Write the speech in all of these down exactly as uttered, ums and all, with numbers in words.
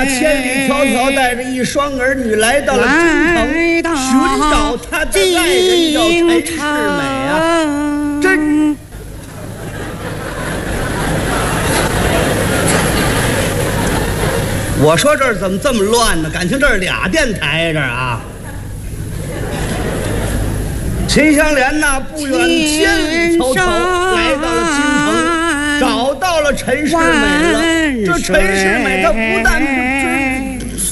千里迢迢带着一双儿女来到了京城，寻找他的爱人叫陈世美啊！这我说这儿怎么这么乱呢？感情这儿俩电台这儿啊！秦香莲呐，不远千里迢迢来到了京城，找到了陈世美了。这陈世美他不但不知，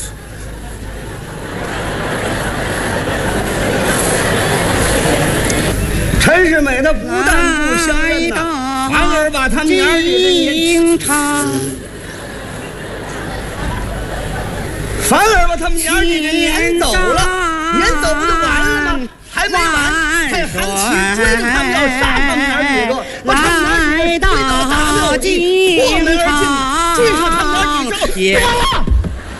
陈世美他不但不相认呐，反而把他们娘儿给撵反而把他们娘儿给撵走了，撵走不就完了吗？还没完，还韩琦追着他们要杀他们娘儿几个，把他们娘儿几个追到大庙里，破门而进，追上他们娘儿几个之后，完了。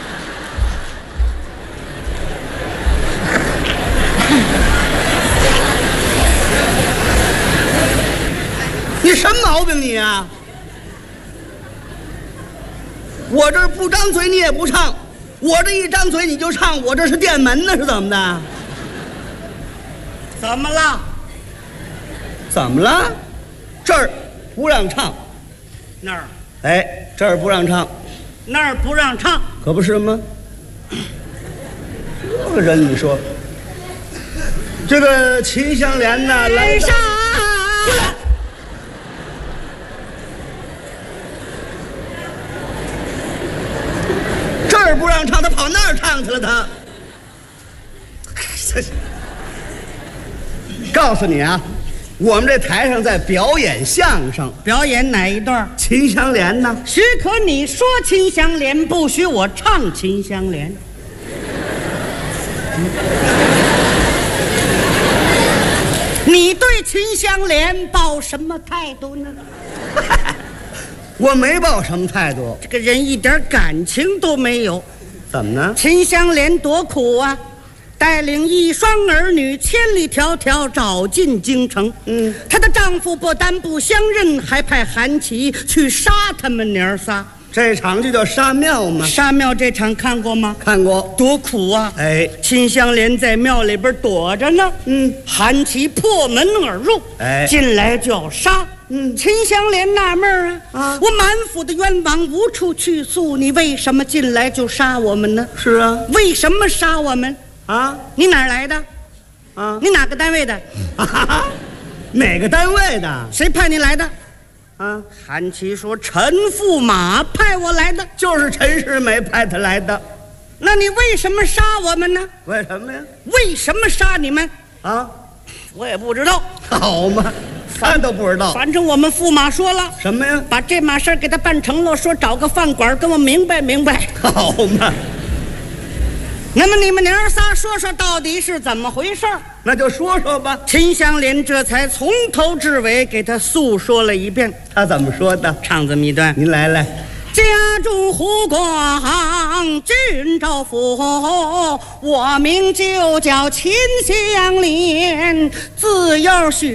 你什么毛病你啊？我这不张嘴你也不唱，我这一张嘴你就唱，我这是电门呢是怎么的？怎么了？怎么了？这儿不让唱， 那儿哎，这儿不让唱， 那儿不让唱， 可不是吗？这个人你说，这个秦香莲呐，来上。这儿不让唱，他跑那儿唱去了。他，告诉你啊，我们这台上在表演相声， 表演哪一段？ 秦香莲呢？ 许可你说秦香莲，不许我唱秦香莲。你对秦香莲抱什么态度呢？ 我没抱什么态度， 这个人一点感情都没有。 怎么呢？ 秦香莲多苦啊，带领一双儿女千里迢迢找进京城。嗯，她的丈夫不但不相认，还派韩琦去杀他们娘仨。 这场就叫杀庙嘛。 杀庙这场看过吗？ 看过。 多苦啊！ 哎， 秦香莲在庙里边躲着呢。嗯，韩琦破门而入，哎，进来就要杀。嗯，秦香莲纳闷啊，啊，我满府的冤枉无处去诉，你为什么进来就杀我们呢？ 是啊， 为什么杀我们啊？ 你哪儿来的？ 啊， 你哪个单位的？ 啊，哪个单位的？ 谁派你来的？ 啊， 韩琦说陈驸马派我来的， 就是陈世美派他来的。 那你为什么杀我们呢？ 为什么呀？ 为什么杀你们？ 啊， 我也不知道。 好嘛，咱都不知道。 反正我们驸马说了什么呀？ 把这码事给他办成了，说找个饭馆跟我明白明白。 好嘛。 那么你们娘仨说说到底是怎么回事？ 那就说说吧。 秦香莲这才从头至尾给他诉说了一遍。 他怎么说的？ 唱这么一段， 您来来。 家住湖广郡州府，我名就叫秦香莲，自幼许